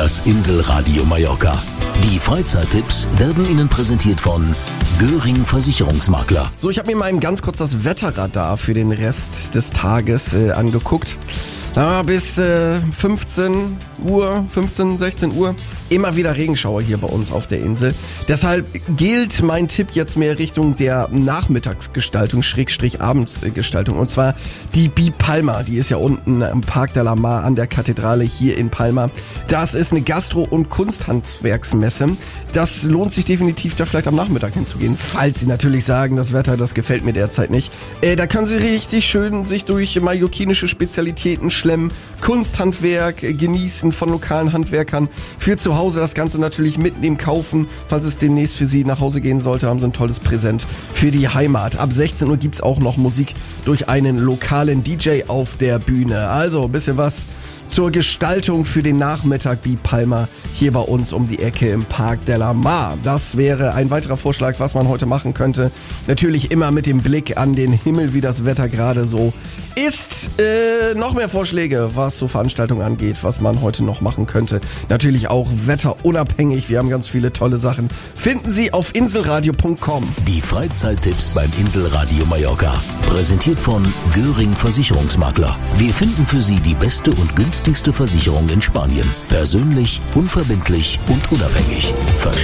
das Inselradio Mallorca. Die Freizeittipps werden Ihnen präsentiert von Göring Versicherungsmakler. So, ich habe mir mal ganz kurz das Wetterradar für den Rest des Tages angeguckt. Bis 16 Uhr immer wieder Regenschauer hier bei uns auf der Insel. Deshalb gilt mein Tipp jetzt mehr Richtung der Nachmittagsgestaltung, / Abendsgestaltung. Und zwar die Bi Palma. Die ist ja unten im Parc de la Mar an der Kathedrale hier in Palma. Das ist eine Gastro- und Kunsthandwerksmesse. Das lohnt sich definitiv, da vielleicht am Nachmittag hinzugehen. Falls Sie natürlich sagen, das Wetter, das gefällt mir derzeit nicht. Da können Sie richtig schön sich durch mallorquinische Spezialitäten schlemmen, Kunsthandwerk genießen von lokalen Handwerkern. Für zu Hause das Ganze natürlich mitnehmen, kaufen. Falls es demnächst für Sie nach Hause gehen sollte, haben Sie ein tolles Präsent für die Heimat. Ab 16 Uhr gibt's auch noch Musik durch einen lokalen DJ auf der Bühne. Also ein bisschen was zur Gestaltung für den Nachmittag wie Palma hier bei uns um die Ecke im Parc de la Mar. Das wäre ein weiterer Vorschlag, was man heute machen könnte. Natürlich immer mit dem Blick an den Himmel, wie das Wetter gerade so ist. Noch mehr Vorschläge, was so Veranstaltungen angeht, was man heute noch machen könnte. Natürlich auch wetterunabhängig. Wir haben ganz viele tolle Sachen. Finden Sie auf inselradio.com. Die Freizeittipps beim Inselradio Mallorca. Präsentiert von Göring Versicherungsmakler. Wir finden für Sie die beste und günstigste Versicherung in Spanien. Persönlich, unverbindlich und unabhängig.